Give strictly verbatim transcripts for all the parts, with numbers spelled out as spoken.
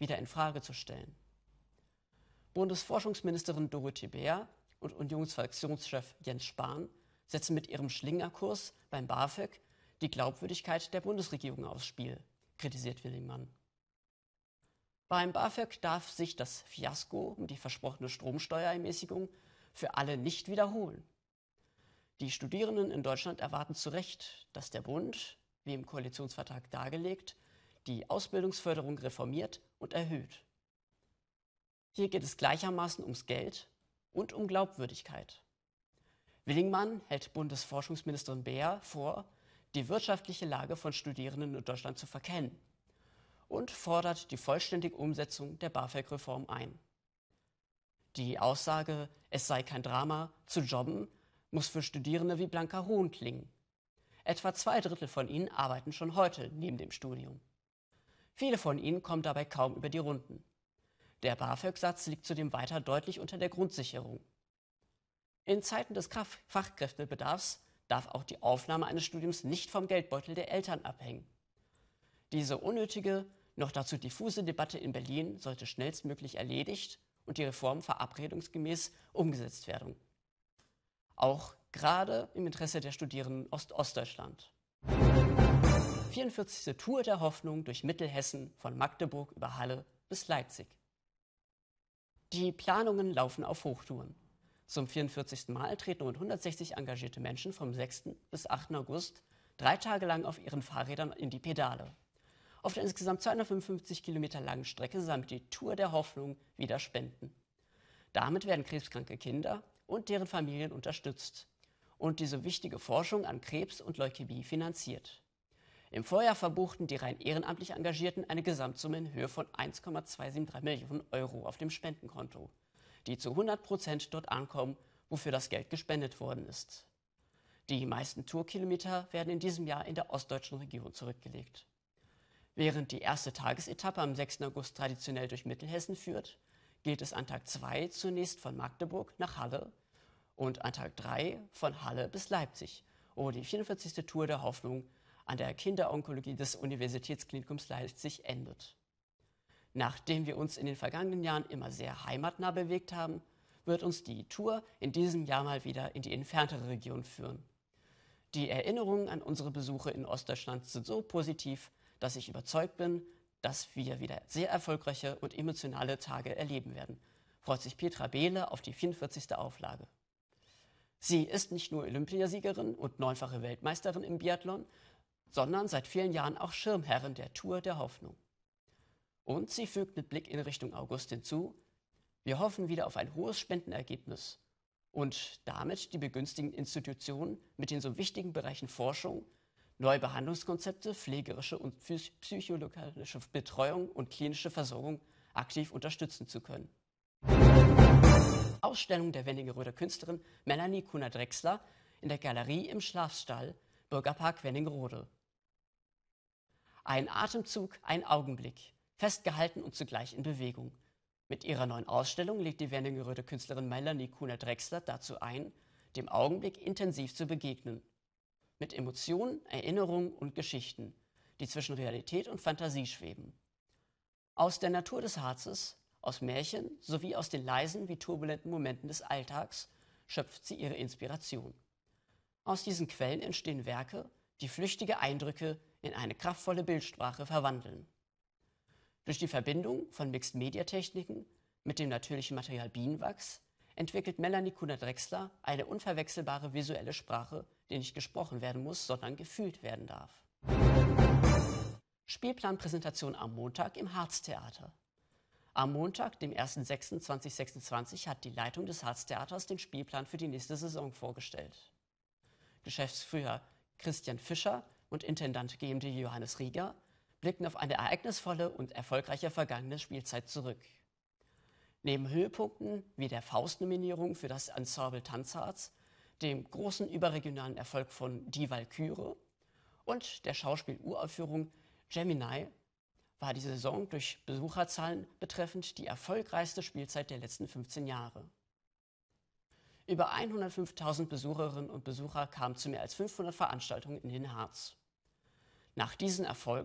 wieder in Frage zu stellen. Bundesforschungsministerin Dorothee Bär und Unionsfraktionschef Jens Spahn setzen mit ihrem Schlingerkurs beim BAföG die Glaubwürdigkeit der Bundesregierung aufs Spiel, kritisiert Willingmann. Beim BAföG darf sich das Fiasko um die versprochene Stromsteuerermäßigung für alle nicht wiederholen. Die Studierenden in Deutschland erwarten zu Recht, dass der Bund, wie im Koalitionsvertrag dargelegt, die Ausbildungsförderung reformiert und erhöht. Hier geht es gleichermaßen ums Geld und um Glaubwürdigkeit. Willingmann hält Bundesforschungsministerin Bär vor, die wirtschaftliche Lage von Studierenden in Deutschland zu verkennen und fordert die vollständige Umsetzung der BAföG-Reform ein. Die Aussage, es sei kein Drama, zu jobben, muss für Studierende wie blanker Hohn klingen. Etwa zwei Drittel von ihnen arbeiten schon heute neben dem Studium. Viele von ihnen kommen dabei kaum über die Runden. Der BAföG-Satz liegt zudem weiter deutlich unter der Grundsicherung. In Zeiten des Fachkräftebedarfs darf auch die Aufnahme eines Studiums nicht vom Geldbeutel der Eltern abhängen. Diese unnötige, noch dazu diffuse Debatte in Berlin sollte schnellstmöglich erledigt und die Reform verabredungsgemäß umgesetzt werden. Auch gerade im Interesse der Studierenden aus Ostdeutschland. vierundvierzigste Tour der Hoffnung durch Mittelhessen von Magdeburg über Halle bis Leipzig. Die Planungen laufen auf Hochtouren. Zum vierundvierzigsten Mal treten rund hundertsechzig engagierte Menschen vom sechsten bis achten August drei Tage lang auf ihren Fahrrädern in die Pedale. Auf der insgesamt zweihundertfünfundfünfzig Kilometer langen Strecke sammelt die Tour der Hoffnung wieder Spenden. Damit werden krebskranke Kinder und deren Familien unterstützt und diese wichtige Forschung an Krebs und Leukämie finanziert. Im Vorjahr verbuchten die rein ehrenamtlich Engagierten eine Gesamtsumme in Höhe von eins Komma zweihundertdreiundsiebzig Millionen Euro auf dem Spendenkonto, die zu hundert Prozent dort ankommen, wofür das Geld gespendet worden ist. Die meisten Tourkilometer werden in diesem Jahr in der ostdeutschen Region zurückgelegt. Während die erste Tagesetappe am sechsten August traditionell durch Mittelhessen führt, geht es an Tag zwei zunächst von Magdeburg nach Halle und an Tag drei von Halle bis Leipzig, wo die vierundvierzigste Tour der Hoffnung an der Kinderonkologie des Universitätsklinikums Leipzig endet. Nachdem wir uns in den vergangenen Jahren immer sehr heimatnah bewegt haben, wird uns die Tour in diesem Jahr mal wieder in die entferntere Region führen. Die Erinnerungen an unsere Besuche in Ostdeutschland sind so positiv, dass ich überzeugt bin, dass wir wieder sehr erfolgreiche und emotionale Tage erleben werden, freut sich Petra Behle auf die vierundvierzigste Auflage. Sie ist nicht nur Olympiasiegerin und neunfache Weltmeisterin im Biathlon, sondern seit vielen Jahren auch Schirmherrin der Tour der Hoffnung. Und sie fügt mit Blick in Richtung August hinzu: Wir hoffen wieder auf ein hohes Spendenergebnis und damit die begünstigten Institutionen mit den so wichtigen Bereichen Forschung, neue Behandlungskonzepte, pflegerische und psychologische Betreuung und klinische Versorgung aktiv unterstützen zu können. Ausstellung der Wernigeröder Künstlerin Melanie Kuhner-Drechsler in der Galerie im Schlafstall, Bürgerpark Wernigerode. Ein Atemzug, ein Augenblick, festgehalten und zugleich in Bewegung. Mit ihrer neuen Ausstellung legt die Wernigeröder Künstlerin Melanie Kuhner-Drechsler dazu ein, dem Augenblick intensiv zu begegnen. Mit Emotionen, Erinnerungen und Geschichten, die zwischen Realität und Fantasie schweben. Aus der Natur des Harzes, aus Märchen sowie aus den leisen wie turbulenten Momenten des Alltags schöpft sie ihre Inspiration. Aus diesen Quellen entstehen Werke, die flüchtige Eindrücke in eine kraftvolle Bildsprache verwandeln. Durch die Verbindung von Mixed-Media-Techniken mit dem natürlichen Material Bienenwachs entwickelt Melanie Kuhner-Drechsler eine unverwechselbare visuelle Sprache, die nicht gesprochen werden muss, sondern gefühlt werden darf. Spielplanpräsentation am Montag im Harztheater. Am Montag, dem ersten sechsten zweitausendsechsundzwanzig, hat die Leitung des Harztheaters den Spielplan für die nächste Saison vorgestellt. Geschäftsführer Christian Fischer und Intendant G M D Johannes Rieger blicken auf eine ereignisvolle und erfolgreiche vergangene Spielzeit zurück. Neben Höhepunkten wie der Faust-Nominierung für das Ensemble Tanzharz, dem großen überregionalen Erfolg von Die Walküre und der Schauspiel-Uraufführung Gemini war die Saison durch Besucherzahlen betreffend die erfolgreichste Spielzeit der letzten fünfzehn Jahre. Über hundertfünftausend Besucherinnen und Besucher kamen zu mehr als fünfhundert Veranstaltungen in den Harz. Nach diesen Erfolgen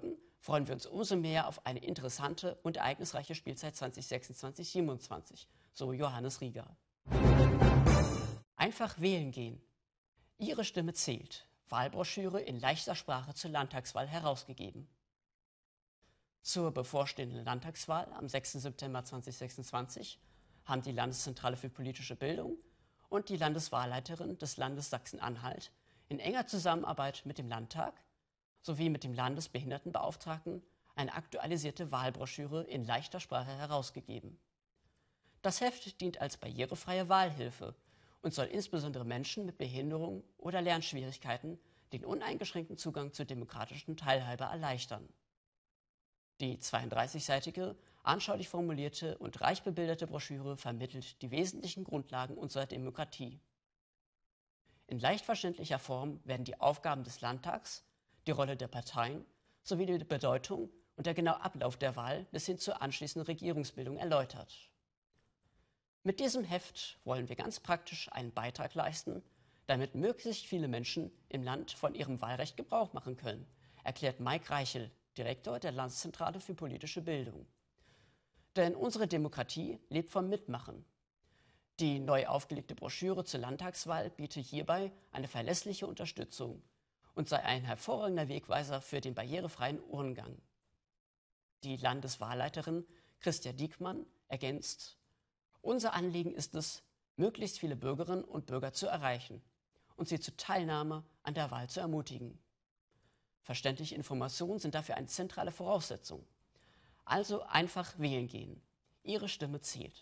freuen wir uns umso mehr auf eine interessante und ereignisreiche Spielzeit zwanzig sechsundzwanzig siebenundzwanzig, so Johannes Rieger. Einfach wählen gehen. Ihre Stimme zählt. Wahlbroschüre in leichter Sprache zur Landtagswahl herausgegeben. Zur bevorstehenden Landtagswahl am sechsten September zweitausendsechsundzwanzig haben die Landeszentrale für politische Bildung und die Landeswahlleiterin des Landes Sachsen-Anhalt in enger Zusammenarbeit mit dem Landtag sowie mit dem Landesbehindertenbeauftragten eine aktualisierte Wahlbroschüre in leichter Sprache herausgegeben. Das Heft dient als barrierefreie Wahlhilfe und soll insbesondere Menschen mit Behinderung oder Lernschwierigkeiten den uneingeschränkten Zugang zur demokratischen Teilhabe erleichtern. Die zweiunddreißigseitige, anschaulich formulierte und reich bebilderte Broschüre vermittelt die wesentlichen Grundlagen unserer Demokratie. In leicht verständlicher Form werden die Aufgaben des Landtags, die Rolle der Parteien sowie die Bedeutung und der genaue Ablauf der Wahl bis hin zur anschließenden Regierungsbildung erläutert. Mit diesem Heft wollen wir ganz praktisch einen Beitrag leisten, damit möglichst viele Menschen im Land von ihrem Wahlrecht Gebrauch machen können, erklärt Mike Reichel, Direktor der Landeszentrale für politische Bildung. Denn unsere Demokratie lebt vom Mitmachen. Die neu aufgelegte Broschüre zur Landtagswahl bietet hierbei eine verlässliche Unterstützung und sei ein hervorragender Wegweiser für den barrierefreien Urngang. Die Landeswahlleiterin Christa Diekmann ergänzt: Unser Anliegen ist es, möglichst viele Bürgerinnen und Bürger zu erreichen und sie zur Teilnahme an der Wahl zu ermutigen. Verständliche Informationen sind dafür eine zentrale Voraussetzung. Also einfach wählen gehen. Ihre Stimme zählt.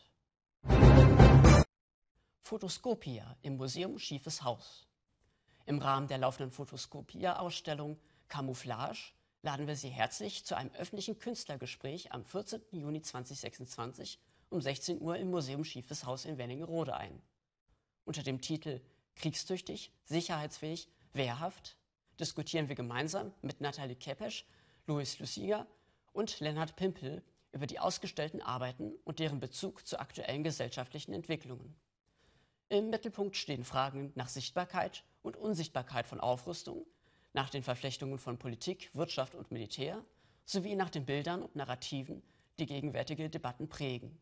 Fotoskopia im Museum Schiefes Haus. Im Rahmen der laufenden Fotoskopia-Ausstellung Camouflage laden wir Sie herzlich zu einem öffentlichen Künstlergespräch am vierzehnten Juni zweitausendsechsundzwanzig um sechzehn Uhr im Museum Schiefes Haus in Wernigerode ein. Unter dem Titel Kriegstüchtig, sicherheitsfähig, wehrhaft diskutieren wir gemeinsam mit Nathalie Kepesch, Louis Lusiger und Lennart Pimpel über die ausgestellten Arbeiten und deren Bezug zu aktuellen gesellschaftlichen Entwicklungen. Im Mittelpunkt stehen Fragen nach Sichtbarkeit und Unsichtbarkeit von Aufrüstung, nach den Verflechtungen von Politik, Wirtschaft und Militär, sowie nach den Bildern und Narrativen, die gegenwärtige Debatten prägen.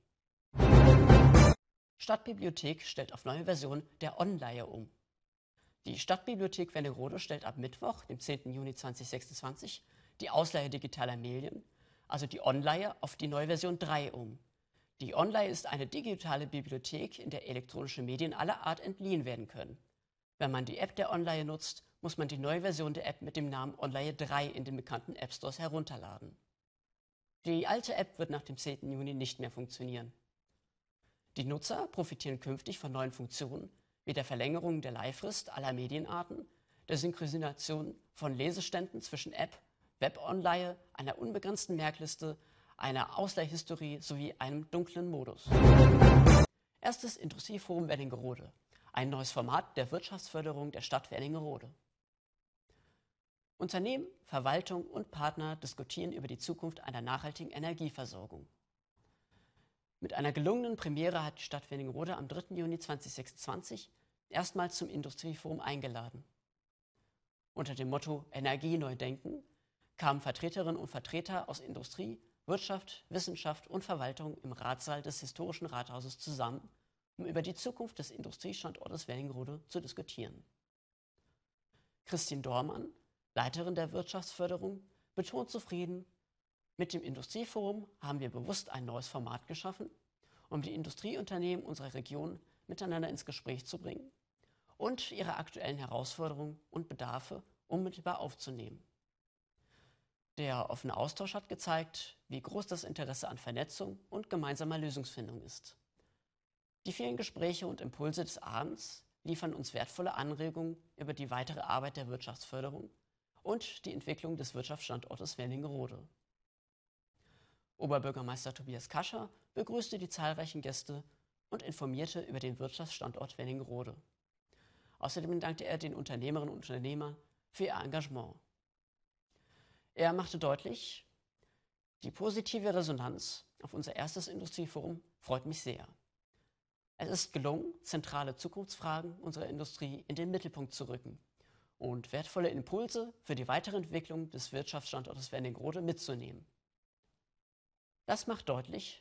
Stadtbibliothek stellt auf neue Version der Onleihe um. Die Stadtbibliothek Wernigerode stellt ab Mittwoch, dem zehnten Juni zweitausendsechsundzwanzig, die Ausleihe digitaler Medien, also die Onleihe, auf die neue Version drei um. Die Onleihe ist eine digitale Bibliothek, in der elektronische Medien aller Art entliehen werden können. Wenn man die App der Onleihe nutzt, muss man die neue Version der App mit dem Namen Onleihe drei in den bekannten App Stores herunterladen. Die alte App wird nach dem zehnten Juni nicht mehr funktionieren. Die Nutzer profitieren künftig von neuen Funktionen, wie der Verlängerung der Leihfrist aller Medienarten, der Synchronisation von Leseständen zwischen App, Web-Onleihe, einer unbegrenzten Merkliste, einer Ausleihhistorie sowie einem dunklen Modus. Erstes Industrieforum Wernigerode, ein neues Format der Wirtschaftsförderung der Stadt Wernigerode. Unternehmen, Verwaltung und Partner diskutieren über die Zukunft einer nachhaltigen Energieversorgung. Mit einer gelungenen Premiere hat die Stadt Wernigerode am dritten Juni zweitausendsechsundzwanzig erstmals zum Industrieforum eingeladen. Unter dem Motto Energie neu denken kamen Vertreterinnen und Vertreter aus Industrie, Wirtschaft, Wissenschaft und Verwaltung im Ratssaal des historischen Rathauses zusammen, um über die Zukunft des Industriestandortes Wernigerode zu diskutieren. Christine Dormann, Leiterin der Wirtschaftsförderung, betont zufrieden: Mit dem Industrieforum haben wir bewusst ein neues Format geschaffen, um die Industrieunternehmen unserer Region miteinander ins Gespräch zu bringen und ihre aktuellen Herausforderungen und Bedarfe unmittelbar aufzunehmen. Der offene Austausch hat gezeigt, wie groß das Interesse an Vernetzung und gemeinsamer Lösungsfindung ist. Die vielen Gespräche und Impulse des Abends liefern uns wertvolle Anregungen über die weitere Arbeit der Wirtschaftsförderung und die Entwicklung des Wirtschaftsstandortes Wernigerode. Oberbürgermeister Tobias Kascher begrüßte die zahlreichen Gäste und informierte über den Wirtschaftsstandort Wernigerode. Außerdem dankte er den Unternehmerinnen und Unternehmern für ihr Engagement. Er machte deutlich: Die positive Resonanz auf unser erstes Industrieforum freut mich sehr. Es ist gelungen, zentrale Zukunftsfragen unserer Industrie in den Mittelpunkt zu rücken und wertvolle Impulse für die weitere Entwicklung des Wirtschaftsstandortes Wernigerode mitzunehmen. Das macht deutlich,